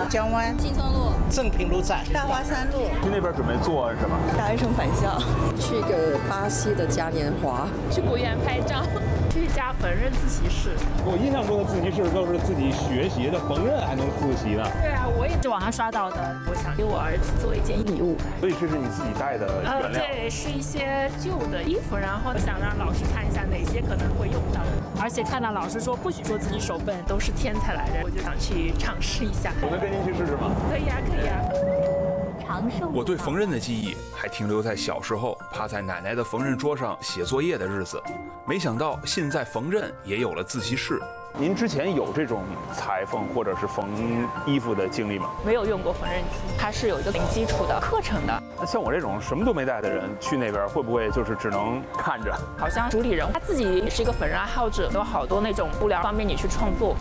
江湾、 新村路、 正平路站、 大华山路。 去那边准备做什么？ 大学生返校， 去一个巴西的嘉年华， 去古园拍照， 去一家缝纫自习室。 我印象中的自习室都是自己学习的，缝纫还能自习呢。 对啊，我也是网上刷到的。我想给我儿子做一件礼物， 所以这是你自己带的原料。 对，是一些旧的衣服，然后想让老师看一下哪些可能会用到，而且看到老师说不许说自己手笨，都是天才来着，我就想去尝试一下。 我能跟您去试试吗？ 可以啊，可以啊。 我对缝纫的记忆还停留在小时候趴在奶奶的缝纫桌上写作业的日子，没想到现在缝纫也有了自习室。 您之前有这种裁缝或者是缝衣服的经历吗？ 没有用过缝纫机，它是有一个零基础的课程的。 那像我这种什么都没带的人去那边，会不会就是只能看着？ 好像主理人他自己也是一个缝纫爱好者，有好多那种布料方便你去创作。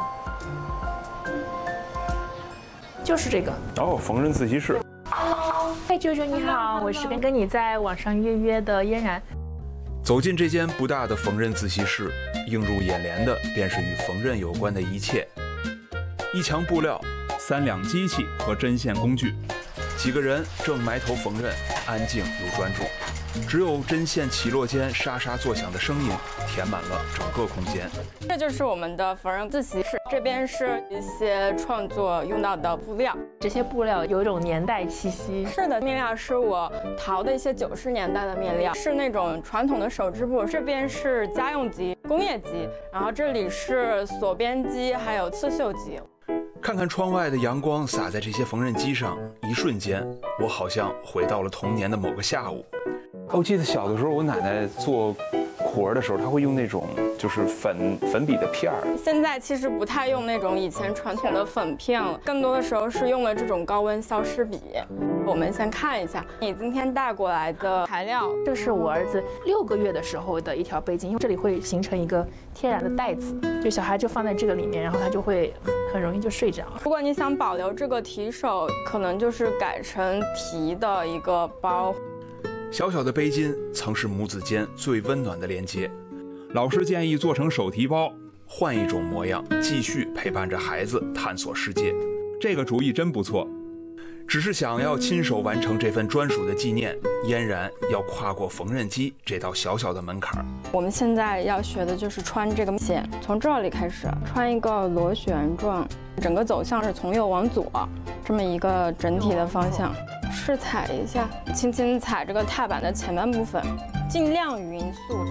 就是这个哦，缝纫自习室。 嗨，舅舅你好，我是跟你在网上约的嫣然。 走进这间不大的缝纫自习室，映入眼帘的便是与缝纫有关的一切：一墙布料、3辆机器和针线工具，几个人正埋头缝纫，安静又专注。只有针线起落间沙沙作响的声音填满了整个空间。 这就是我们的缝纫自习室，这边是一些创作用到的布料， 这些布料有一种年代气息。 是的，面料是我淘的一些90年代的面料，是那种传统的手织布。这边是家用机、工业机，然后这里是锁边机，还有刺绣机。 看看窗外的阳光洒在这些缝纫机上，一瞬间，我好像回到了童年的某个下午。 我记得小的时候，我奶奶做活的时候，她会用那种就是粉笔的片儿。 现在其实不太用那种以前传统的粉片了，更多的时候是用了这种高温消湿笔。我们先看一下你今天带过来的材料， 这是我儿子6个月的时候的一条背巾，因为这里会形成一个天然的带子，就小孩就放在这个里面，然后他就会很容易就睡着。 如果你想保留这个提手，可能就是改成提的一个包。 小小的背巾曾是母子间最温暖的连接。老师建议做成手提包，换一种模样，继续陪伴着孩子探索世界。这个主意真不错。只是想要亲手完成这份专属的纪念，嫣然要跨过缝纫机这道小小的门槛。 我们现在要学的就是穿这个线，从这里开始穿一个螺旋状，整个走向是从右往左，这么一个整体的方向。试踩一下，轻轻踩这个踏板的前半部分，尽量匀速。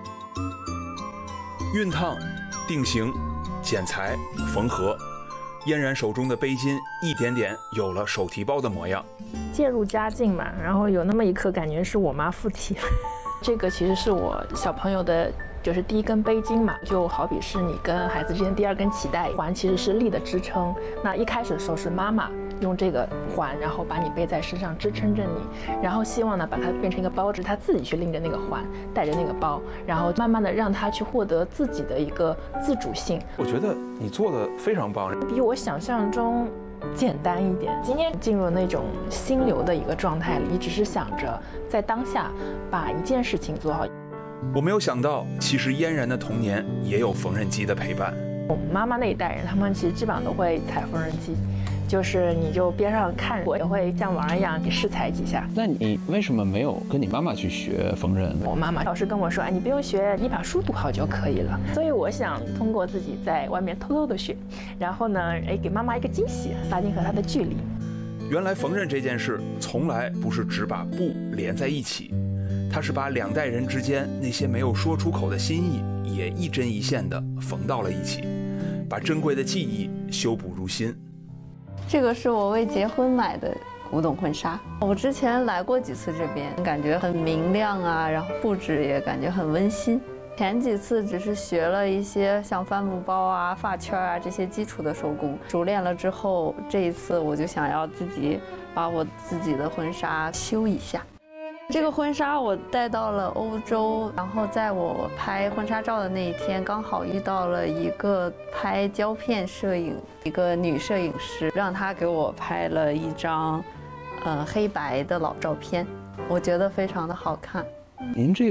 熨烫、定型、剪裁、缝合，嫣然手中的背巾一点点有了手提包的模样。 渐入佳境嘛，然后有那么一刻感觉是我妈附体。这个其实是我小朋友的，就是第一根背巾嘛，就好比是你跟孩子之间第2根脐带环，其实是力的支撑。那一开始的时候是妈妈用这个环，然后把你背在身上支撑着你，然后希望呢把它变成一个包，是他自己去拎着那个环，带着那个包，然后慢慢的让他去获得自己的一个自主性。 我觉得你做的非常棒， 比我想象中简单一点。今天进入那种心流的一个状态里，你只是想着在当下把一件事情做好。 我没有想到，其实嫣然的童年也有缝纫机的陪伴。 我妈妈那一代人，他们其实基本上都会踩缝纫机，就是你就边上看，我也会像玩一样给试踩几下。 那你为什么没有跟你妈妈去学缝纫？ 我妈妈老是跟我说，哎，你不用学，你把书读好就可以了。所以我想通过自己在外面偷偷的学，然后呢，给妈妈一个惊喜，拉近和她的距离。 原来缝纫这件事从来不是只把布连在一起，它是把2代人之间那些没有说出口的心意，也一针一线的缝到了一起，把珍贵的记忆修补入心。 这个是我为结婚买的古董婚纱，我之前来过几次这边，感觉很明亮啊，然后布置也感觉很温馨。前几次只是学了一些像帆布包啊、发圈啊这些基础的手工，熟练了之后，这一次我就想要自己把我自己的婚纱修一下。这个婚纱我带到了欧洲，然后在我拍婚纱照的那一天，刚好遇到了一个拍胶片摄影一个女摄影师，让她给我拍了一张，黑白的老照片，我觉得非常的好看。 您这个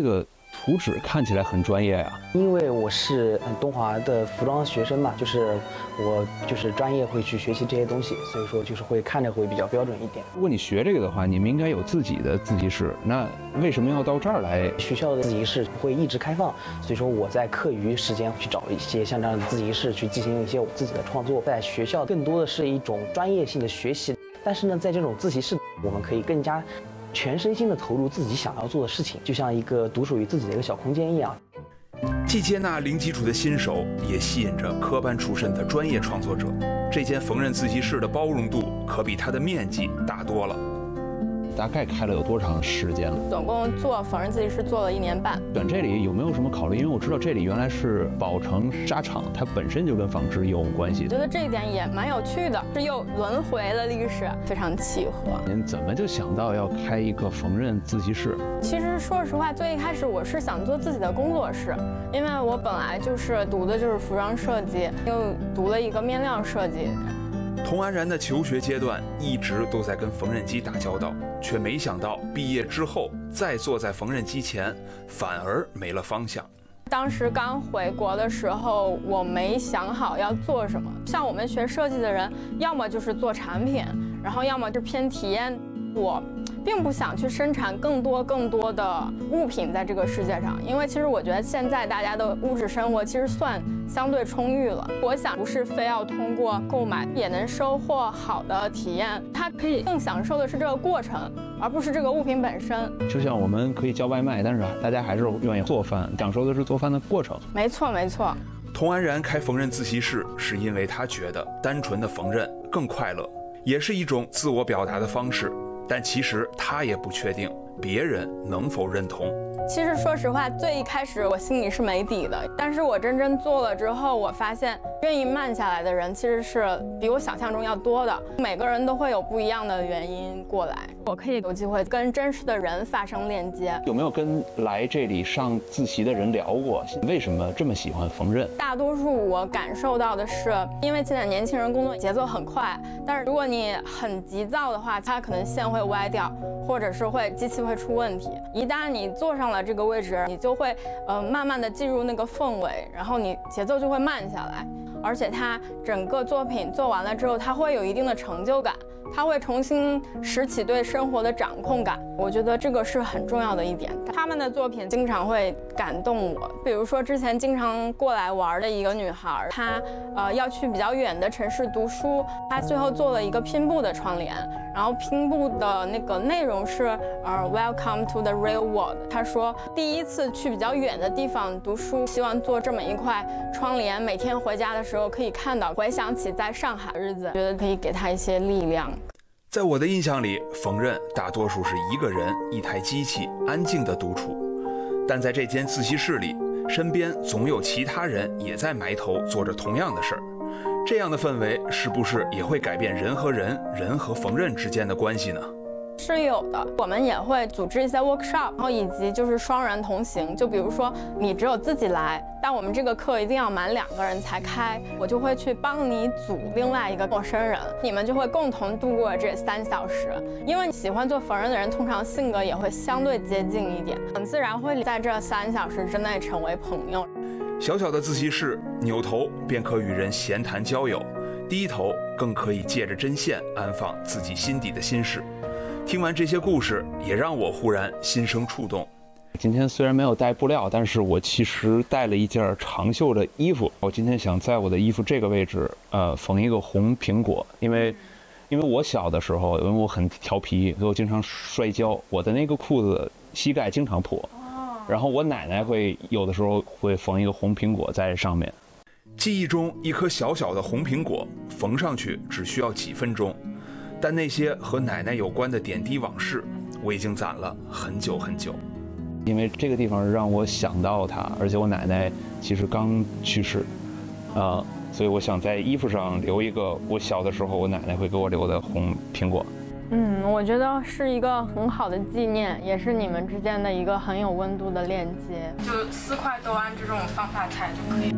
图纸看起来很专业呀。 因为我是东华的服装学生嘛，就是我就是专业会去学习这些东西，所以说就是会看着会比较标准一点。 如果你学这个的话，你们应该有自己的自习室，那为什么要到这儿来？ 学校的自习室会一直开放，所以说我在课余时间去找一些像这样的自习室去进行一些我自己的创作。在学校更多的是一种专业性的学习，但是呢，在这种自习室，我们可以更加全身心的投入自己想要做的事情，就像一个独属于自己的一个小空间一样。 既接纳零基础的新手，也吸引着科班出身的专业创作者。这间缝纫自习室的包容度可比它的面积大多了。 大概开了有多长时间了？ 总共做缝纫自习室做了1年半。 选这里有没有什么考虑？因为我知道这里原来是宝成纱厂，它本身就跟纺织有关系。 我觉得这一点也蛮有趣的，是又轮回了历史，非常契合。 您怎么就想到要开一个缝纫自习室？ 其实说实话，最一开始我是想做自己的工作室，因为我本来就是读的就是服装设计，又读了一个面料设计。 童安然的求学阶段一直都在跟缝纫机打交道，却没想到毕业之后再坐在缝纫机前，反而没了方向。 当时刚回国的时候，我没想好要做什么。像我们学设计的人，要么就是做产品，然后要么就偏体验。我并不想去生产更多的物品在这个世界上，因为其实我觉得现在大家的物质生活其实算相对充裕了。我想不是非要通过购买也能收获好的体验，它可以更享受的是这个过程，而不是这个物品本身。 就像我们可以叫外卖，但是大家还是愿意做饭，享受的是做饭的过程。 没错没错。 童安然开缝纫自习室，是因为他觉得单纯的缝纫更快乐，也是一种自我表达的方式。但其实他也不确定别人能否认同。 其实说实话，最一开始我心里是没底的，但是我真正做了之后，我发现愿意慢下来的人其实是比我想象中要多的。每个人都会有不一样的原因过来，我可以有机会跟真实的人发生链接。 有没有跟来这里上自习的人聊过，为什么这么喜欢缝纫？ 大多数我感受到的是，因为现在年轻人工作节奏很快，但是如果你很急躁的话，它可能线会歪掉，或者是机器会出问题。一旦你坐上了这个位置，你就会慢慢的进入那个氛围，然后你节奏就会慢下来。而且它整个作品做完了之后，它会有一定的成就感，它会重新拾起对生活的掌控感。我觉得这个是很重要的一点。他们的作品经常会感动我，比如说之前经常过来玩的一个女孩，她要去比较远的城市读书，她最后做了一个拼布的窗帘，然后拼布的那个内容是Welcome to the real world。她说第一次去比较远的地方读书，希望做这么一块窗帘，每天回家的时候可以看到，回想起在上海日子，觉得可以给她一些力量。 在我的印象里，缝纫大多数是一个人一台机器安静的独处，但在这间自习室里，身边总有其他人也在埋头做着同样的事儿。这样的氛围是不是也会改变人和人、人和缝纫之间的关系呢？ 是有的，我们也会组织一些 workshop， 然后以及就是双人同行。就比如说你只有自己来，但我们这个课一定要满2个人才开，我就会去帮你组另外一个陌生人，你们就会共同度过这3小时。因为喜欢做缝纫的人，通常性格也会相对接近一点，很自然会在这3小时之内成为朋友。 小小的自习室，扭头便可与人闲谈交友，低头更可以借着针线安放自己心底的心事。听完这些故事，也让我忽然心生触动。 今天虽然没有带布料，但是我其实带了一件长袖的衣服。我今天想在我的衣服这个位置，缝一个红苹果，因为我小的时候，因为我很调皮，所以我经常摔跤，我的那个裤子膝盖经常破。然后我奶奶会有的时候会缝一个红苹果在上面。 记忆中一颗小小的红苹果，缝上去只需要几分钟。但那些和奶奶有关的点滴往事，我已经攒了很久很久。 因为这个地方让我想到她，而且我奶奶其实刚去世，所以我想在衣服上留一个我小的时候我奶奶会给我留的红苹果。 我觉得是一个很好的纪念，也是你们之间的一个很有温度的链接。就4块都按这种方法裁就可以。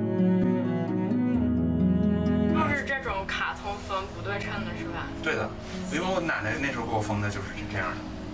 就是这种卡通缝不对称的是吧？ 对的，因为我奶奶那时候给我缝的就是这样的。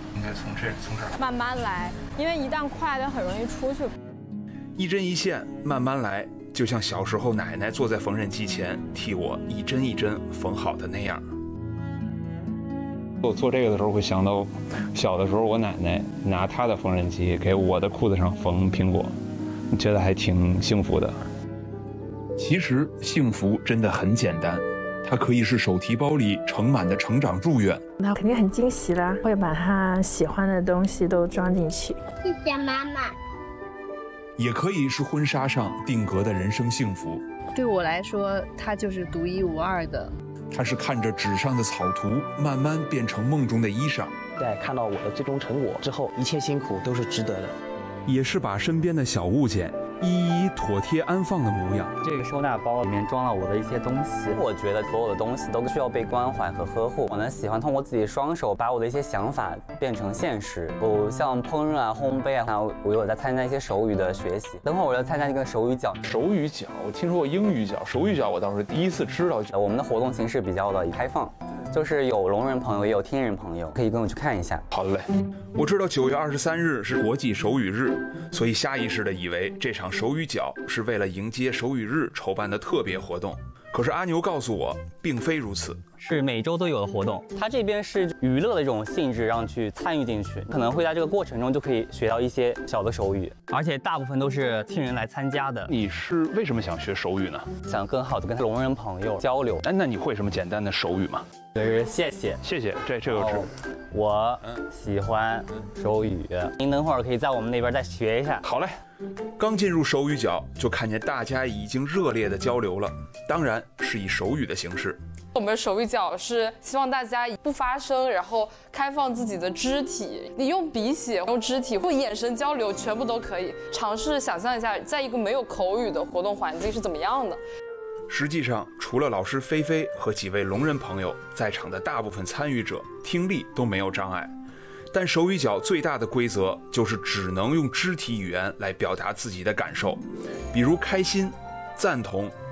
应该从这儿慢慢来，因为一旦快就很容易出去。 一针一线，慢慢来，就像小时候奶奶坐在缝纫机前替我一针一针缝好的那样。 我做这个的时候会想到，小的时候我奶奶拿她的缝纫机给我的裤子上缝苹果，觉得还挺幸福的。 其实幸福真的很简单，它可以是手提包里盛满的成长祝愿， 那肯定很惊喜啦，会把他喜欢的东西都装进去。 谢谢妈妈。 也可以是婚纱上定格的人生幸福。 对我来说，它就是独一无二的。 它是看着纸上的草图，慢慢变成梦中的衣裳。 在看到我的最终成果之后，一切辛苦都是值得的。 也是把身边的小物件一一妥帖安放的模样。 这个收纳包里面装了我的一些东西，我觉得所有的东西都需要被关怀和呵护。我呢喜欢通过自己双手把我的一些想法变成现实。像烹饪啊、烘焙啊，我有在参加一些手语的学习。等会儿我要参加一个手语角。 手语角，我听说过英语角，手语角我倒是第一次知道。 我们的活动形式比较的开放。就是有聋人朋友，也有听人朋友，可以跟我去看一下。 好嘞，我知道9月23日是国际手语日，所以下意识的以为这场手语角是为了迎接手语日筹办的特别活动。可是阿牛告诉我，并非如此， 是每周都有的活动。它这边是娱乐的这种性质，让去参与进去，可能会在这个过程中就可以学到一些小的手语，而且大部分都是听人来参加的。 你是为什么想学手语呢？ 想更好的跟聋人朋友交流。 那你会什么简单的手语吗？ 就是谢谢， 谢谢，这个是。 我喜欢手语，您等会儿可以在我们那边再学一下。 好嘞。刚进入手语角，就看见大家已经热烈的交流了，当然是以手语的形式。 我们手语角是希望大家不发声，然后开放自己的肢体，你用笔写、用肢体或眼神交流，全部都可以。尝试想象一下，在一个没有口语的活动环境是怎么样的。 实际上，除了老师菲菲和几位聋人朋友，在场的大部分参与者听力都没有障碍。但手语角最大的规则就是只能用肢体语言来表达自己的感受，比如开心、赞同、